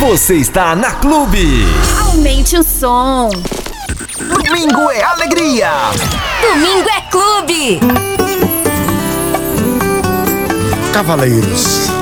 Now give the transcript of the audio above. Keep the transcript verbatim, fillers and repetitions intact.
Você está na Clube. Aumente o som. Domingo é alegria. Domingo é clube. Cavaleiros,